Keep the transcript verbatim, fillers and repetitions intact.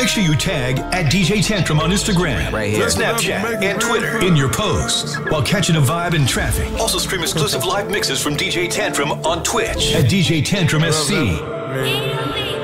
Make sure you tag at D J Tantrum on Instagram, right here, Snapchat, and Twitter in your posts while catching a vibe in traffic. Also stream exclusive live mixes from D J Tantrum on Twitch at D J Tantrum S C.